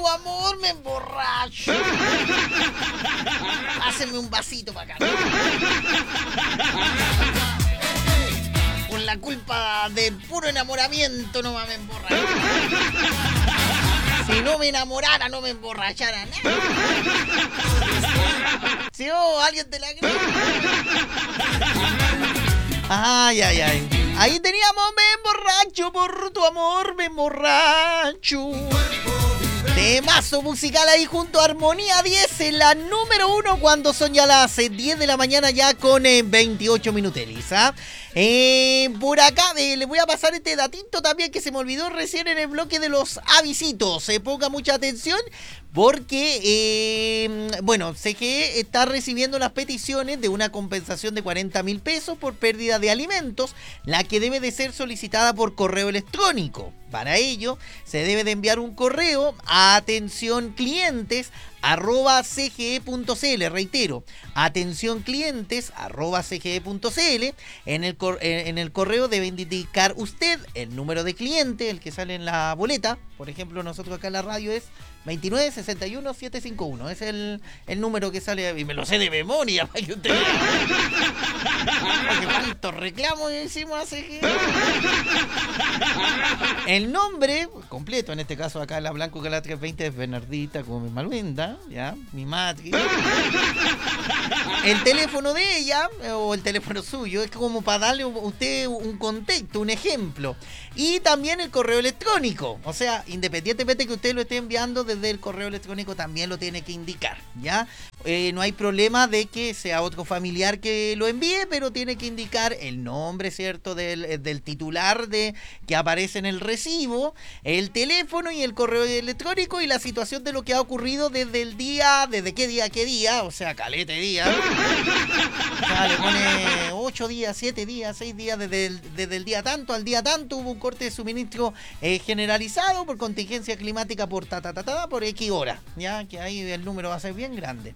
tu amor me emborracho. Háceme un vasito para acá. Por la culpa del puro enamoramiento no me emborracho. Si no me enamorara, no me emborrachara nada. Si alguien te la cree. Ay. Ahí teníamos Me emborracho por tu amor, me emborracho. Temazo musical ahí junto a Armonía 10 en la número 1 cuando son ya las 10 de la mañana ya con 28 minutelis, ¿ah? Por acá le voy a pasar este datito también que se me olvidó recién en el bloque de los avisitos. Ponga mucha atención porque, CGE está recibiendo las peticiones de una compensación de 40.000 pesos por pérdida de alimentos, la que debe de ser solicitada por correo electrónico. Para ello, se debe de enviar un correo a atencionclientes@cge.cl, reitero, atencionclientes@cge.cl. En el correo debe indicar usted el número de cliente, el que sale en la boleta. Por ejemplo, nosotros acá en la radio es 29-61-751. Es el número que sale, y me lo sé de memoria, para que usted vea. Porque cuántos reclamos hicimos a CGE. El nombre completo, en este caso acá en la Blanco que la 320 es Bernardita, como mi Malvinda, ya, mi madre. El teléfono de ella, o el teléfono suyo, es como para darle a usted un contexto, un ejemplo. Y también el correo electrónico. O sea, independientemente que usted lo esté enviando desde el correo electrónico, también lo tiene que indicar, ¿ya? No hay problema de que sea otro familiar que lo envíe, pero tiene que indicar el nombre, ¿cierto?, del titular que aparece en el recibo, el teléfono y el correo electrónico y la situación de lo que ha ocurrido desde el día, desde qué día, o sea, calete día. O sea, le pone 8 días, 7 días, 6 días, desde el día tanto al día tanto hubo un corte de suministro generalizado por contingencia climática por por X hora, ya que ahí el número va a ser bien grande.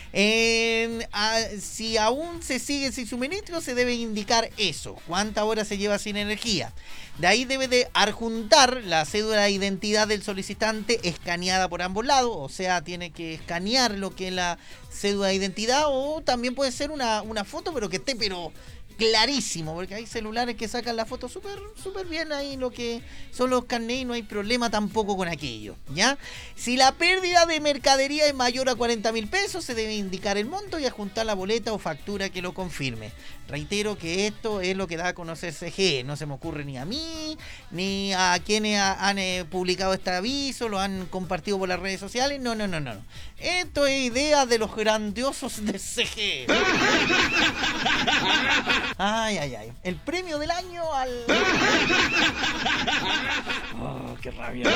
Si aún se sigue sin suministro, se debe indicar eso, cuántas horas se lleva sin energía. De ahí debe de adjuntar la cédula de identidad del solicitante escaneada por ambos lados, o sea, tiene que escanear lo que es la cédula de identidad, o también puede ser una foto, pero que esté clarísimo, porque hay celulares que sacan la foto súper bien ahí, lo que son los carnets, y no hay problema tampoco con aquello, ¿ya? Si la pérdida de mercadería es mayor a 40.000 pesos, se debe indicar el monto y adjuntar la boleta o factura que lo confirme. Reitero que esto es lo que da a conocer CGE, no se me ocurre ni a mí, ni a quienes han publicado este aviso, lo han compartido por las redes sociales, no. Esto es idea de los grandiosos de CGE. Ay. El premio del año al... Oh, qué rabia.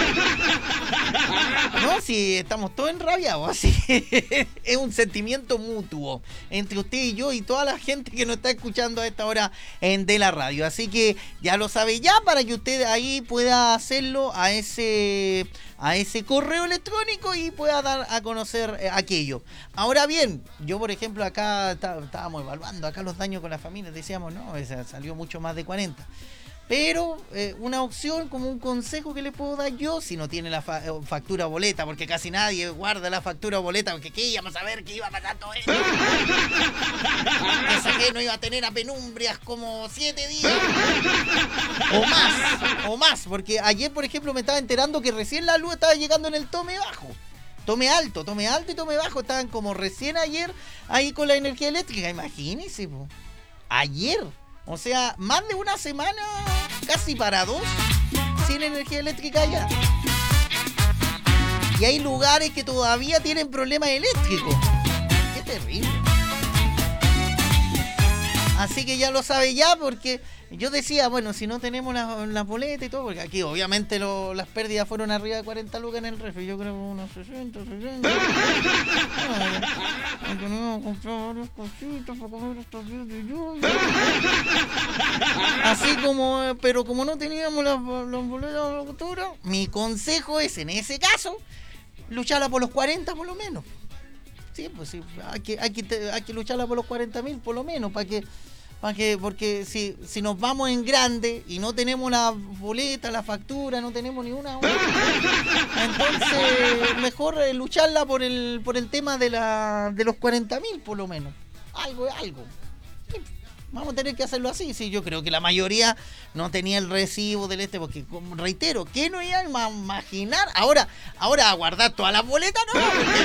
No, si estamos todos enrabiados, así. Es un sentimiento mutuo entre usted y yo y toda la gente que nos está escuchando a esta hora de la radio. Así que ya lo sabe ya, para que usted ahí pueda hacerlo a ese correo electrónico y pueda dar a conocer aquello. Ahora bien, yo por ejemplo acá estábamos evaluando acá los daños con la familia, decíamos no, salió mucho más de 40. Pero una opción, como un consejo que le puedo dar yo, si no tiene la factura o boleta, porque casi nadie guarda la factura o boleta, porque ¿qué íbamos a ver que iba a pasar todo esto? Pensé que no iba a tener a penumbrias como 7 días o más, porque ayer por ejemplo me estaba enterando que recién la luz estaba llegando en el tome bajo. Tome alto y tome bajo estaban como recién ayer ahí con la energía eléctrica, imagínense, po. Ayer. O sea, más de una semana, casi para 2, sin energía eléctrica allá. Y hay lugares que todavía tienen problemas eléctricos. Qué terrible. Así que ya lo sabe ya, porque yo decía, bueno, si no tenemos las boletas y todo, porque aquí obviamente las pérdidas fueron arriba de 40 lucas en el refri, yo creo que unos 60. Teníamos que comprar varias cositas para comer estos días de lluvia. Así como, pero como no teníamos las boletas de la cultura, mi consejo es, en ese caso, lucharla por los 40 por lo menos. Sí, pues sí, hay que lucharla por los 40.000 por lo menos, para que Porque si nos vamos en grande y no tenemos la boleta, la factura, no tenemos ni una, entonces mejor lucharla por el tema de los 40.000 por lo menos. Algo es algo. Sí, vamos a tener que hacerlo así. Sí, yo creo que la mayoría no tenía el recibo del porque, reitero, ¿qué no iba a imaginar? Ahora a guardar todas las boletas, no.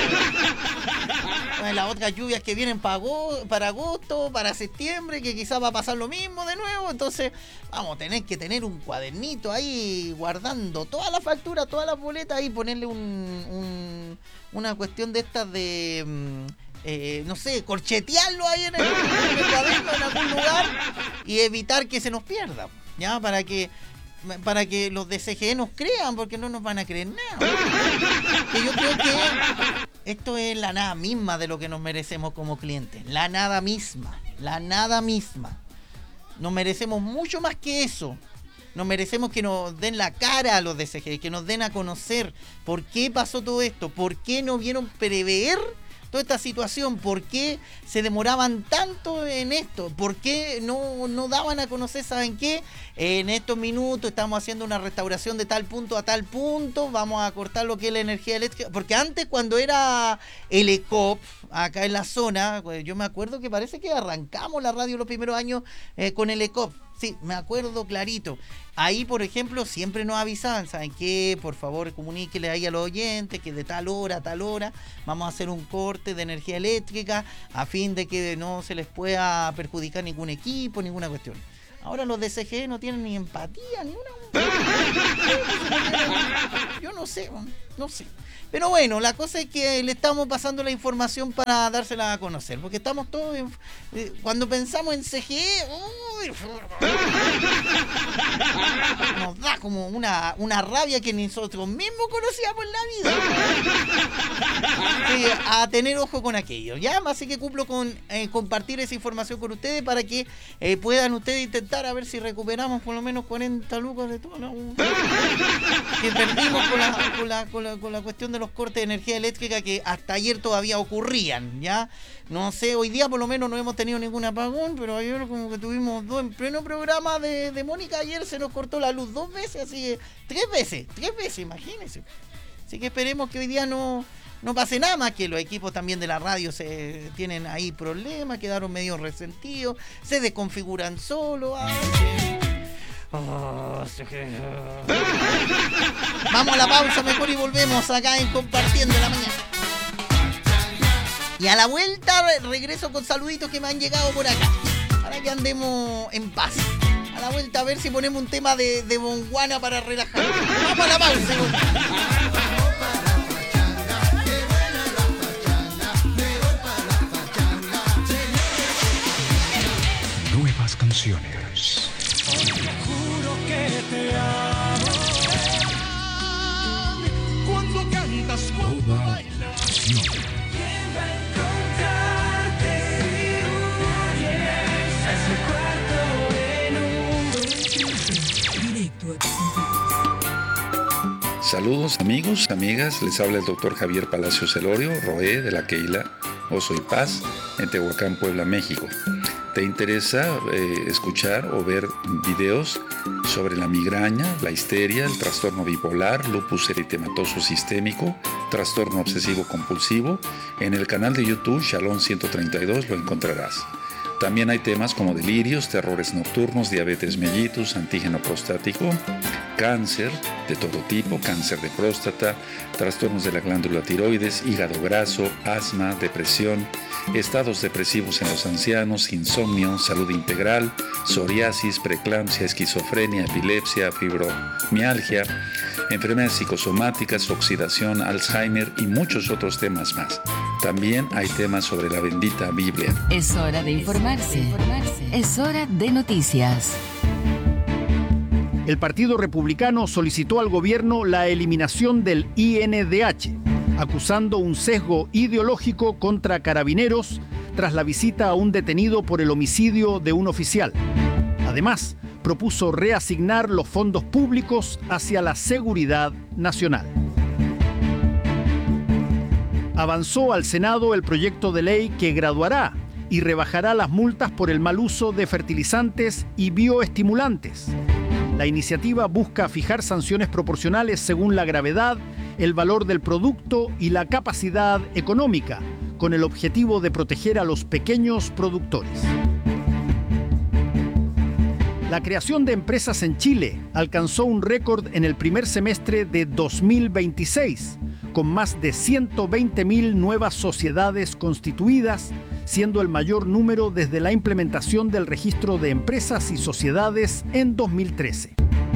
Las otras lluvias que vienen para agosto, para septiembre, que quizás va a pasar lo mismo de nuevo. Entonces vamos a tener que tener un cuadernito ahí guardando todas las facturas, todas las boletas y ponerle una cuestión de estas de... no sé, corchetearlo ahí en el cuaderno en algún lugar y evitar que se nos pierda, ¿ya? Para que los de CGE nos crean, porque no nos van a creer nada. Que yo creo que esto es la nada misma de lo que nos merecemos como clientes. La nada misma. Nos merecemos mucho más que eso. Nos merecemos que nos den la cara a los de CGE, que nos den a conocer por qué pasó todo esto, por qué no vieron prever toda esta situación, por qué se demoraban tanto en esto, por qué no daban a conocer, ¿saben qué? En estos minutos estamos haciendo una restauración de tal punto a tal punto, vamos a cortar lo que es la energía eléctrica, porque antes cuando era el ECOP, acá en la zona, yo me acuerdo que parece que arrancamos la radio los primeros años con el ECOP. Sí, me acuerdo clarito. Ahí, por ejemplo, siempre nos avisaban, ¿saben qué? Por favor, comuníquele ahí a los oyentes que de tal hora a tal hora vamos a hacer un corte de energía eléctrica a fin de que no se les pueda perjudicar ningún equipo, ninguna cuestión. Ahora los de CGE no tienen ni empatía, ni una... Yo no sé. Pero bueno, la cosa es que le estamos pasando la información para dársela a conocer, porque estamos todos... cuando pensamos en CGE... nos da como una rabia que ni nosotros mismos conocíamos en la vida. A tener ojo con aquello, ¿ya? Así que cumplo con compartir esa información con ustedes para que puedan ustedes intentar a ver si recuperamos por lo menos 40 lucas de todo, ¿no? Que perdimos con la cuestión de los cortes de energía eléctrica que hasta ayer todavía ocurrían, ¿ya? No sé, hoy día por lo menos no hemos tenido ningún apagón, pero ayer como que tuvimos dos en pleno programa de Mónica, ayer se nos cortó la luz 2 veces, así que 3 veces, imagínense. Así que esperemos que hoy día no pase nada más, que los equipos también de la radio se tienen ahí problemas, quedaron medio resentidos, se desconfiguran solo. Vamos a la pausa mejor y volvemos acá en Compartiendo la Mañana. Y a la vuelta regreso con saluditos que me han llegado por acá, para que andemos en paz. A la vuelta a ver si ponemos un tema de bonguana para relajar. Vamos a la pausa. Nuevas canciones. Juro que te amo cuando cantas, cuando bailas. ¿Quién va a encontrarte si huyes a ese cuarto en un directo a tus sentidos? Saludos amigos, amigas, les habla el doctor Javier Palacios Elorio, Roé de la Keila Oso y Paz en Tehuacán, Puebla, México. ¿Te interesa escuchar o ver videos sobre la migraña, la histeria, el trastorno bipolar, lupus eritematoso sistémico, trastorno obsesivo compulsivo? En el canal de YouTube Shalom 132 lo encontrarás. También hay temas como delirios, terrores nocturnos, diabetes mellitus, antígeno prostático, cáncer de todo tipo, cáncer de próstata, trastornos de la glándula tiroides, hígado graso, asma, depresión, estados depresivos en los ancianos, insomnio, salud integral, psoriasis, preeclampsia, esquizofrenia, epilepsia, fibromialgia, enfermedades psicosomáticas, oxidación, Alzheimer y muchos otros temas más. También hay temas sobre la bendita Biblia. Es hora de informarse. Es hora de noticias. El Partido Republicano solicitó al gobierno la eliminación del INDH, acusando un sesgo ideológico contra carabineros tras la visita a un detenido por el homicidio de un oficial. Además, propuso reasignar los fondos públicos hacia la seguridad nacional. Avanzó al Senado el proyecto de ley que graduará y rebajará las multas por el mal uso de fertilizantes y bioestimulantes. La iniciativa busca fijar sanciones proporcionales según la gravedad, el valor del producto y la capacidad económica, con el objetivo de proteger a los pequeños productores. La creación de empresas en Chile alcanzó un récord en el primer semestre de 2026, con más de 120.000 nuevas sociedades constituidas, siendo el mayor número desde la implementación del registro de empresas y sociedades en 2013.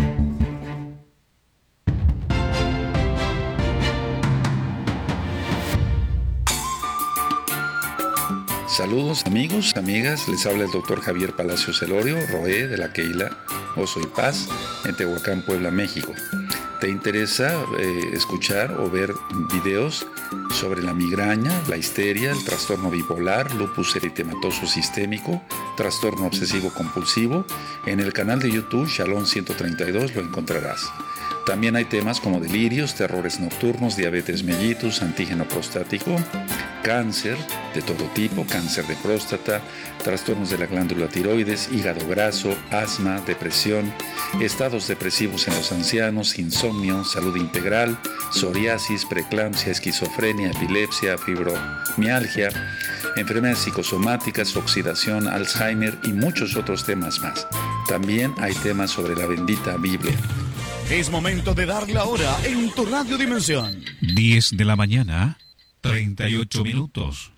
Saludos amigos, amigas, les habla el doctor Javier Palacios Celorio, Roé de la Keila Oso y Paz, en Tehuacán, Puebla, México. ¿Te interesa escuchar o ver videos sobre la migraña, la histeria, el trastorno bipolar, lupus eritematoso sistémico, trastorno obsesivo compulsivo? En el canal de YouTube Shalom 132 lo encontrarás. También hay temas como delirios, terrores nocturnos, diabetes mellitus, antígeno prostático, cáncer de todo tipo, cáncer de próstata, trastornos de la glándula tiroides, hígado graso, asma, depresión, estados depresivos en los ancianos, insomnio, salud integral, psoriasis, preeclampsia, esquizofrenia, epilepsia, fibromialgia, enfermedades psicosomáticas, oxidación, Alzheimer y muchos otros temas más. También hay temas sobre la bendita Biblia. Es momento de dar la hora en tu Radio Dimensión. 10 de la mañana, 38 minutos.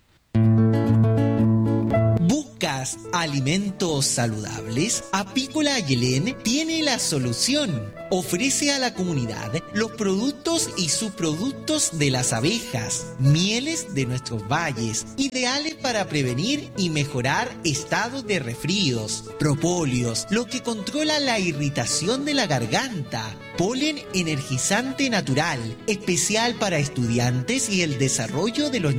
¿Buscas alimentos saludables? Apícola Ayelén tiene la solución. Ofrece a la comunidad los productos y subproductos de las abejas, mieles de nuestros valles, ideales para prevenir y mejorar estados de resfríos, propóleos, lo que controla la irritación de la garganta, polen energizante natural, especial para estudiantes y el desarrollo de los